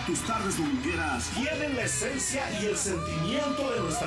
tus tardes domingueras tienen la esencia y el sentimiento de nuestra